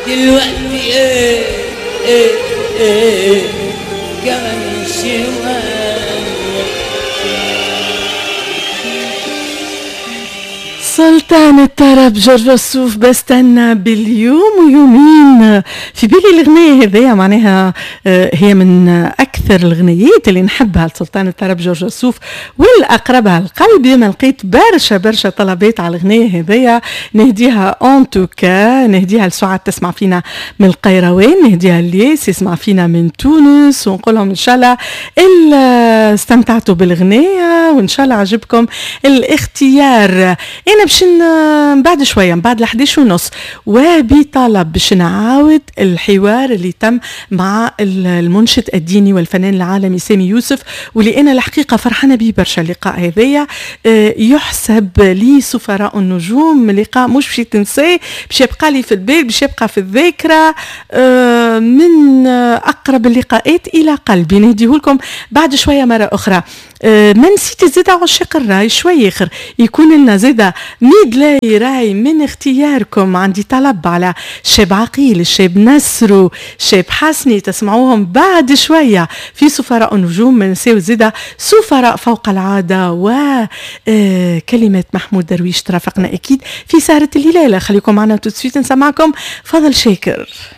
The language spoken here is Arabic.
دلوقتي ايه كمان شوية. سلطان الطرب جورج وسوف بستنى باليوم ويومين. في بالي الغنية هذيا معناها هي من أكثر الغنيات اللي نحبها لسلطان الطرب جورج وسوف والأقربها القلب. يوم لقيت برشا طلبات على الغنية هذيا نهديها أنتوكا، نهديها لسعاد تسمع فينا من القيروان، نهديها لياس يسمع فينا من تونس، ونقولهم إن شاء الله استمتعتوا بالغنية وإن شاء الله عجبكم الاختيار. أنا باش بعد شوية بعد 11:30 وبطلب باش نعاود الحوار اللي تم مع المنشد الديني والفنان العالمي سامي يوسف، واللي أنا الحقيقة فرحانة به برشا. اللقاء هذايا يحسب لي سفراء النجوم، لقاء مش باش تنساه، باش يبقى لي في البال، باش يبقى في الذاكرة، من أقرب اللقاءات إلى قلبي. نهديه لكم بعد شوية مرة أخرى. ما نسيت زيادة عشاق الراي شوي آخر يكون لنا زيادة ميدلاي راي من اختياركم. عندي طلب على شاب عقيل، الشاب نسرو، شاب حسني، تسمعوهم بعد شوية في سفراء النجوم. ما نسيو زيادة سفراء فوق العادة وكلمات محمود درويش. ترافقنا أكيد في سهرة الليلة. خليكم معنا تسويت نسمعكم فضل شاكر.